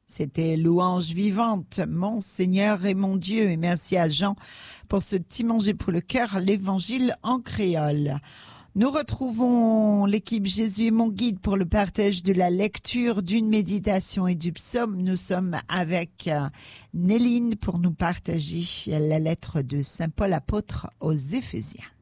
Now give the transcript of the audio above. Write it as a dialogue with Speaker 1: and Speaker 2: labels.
Speaker 1: C'était Louange vivante, mon Seigneur et mon Dieu. Et merci à Jean pour ce petit manger pour le cœur, l'évangile en créole. Nous retrouvons l'équipe Jésus est mon guide pour le partage de la lecture, d'une méditation et du psaume. Nous sommes avec Néline pour nous partager la lettre de Saint Paul apôtre aux Éphésiens.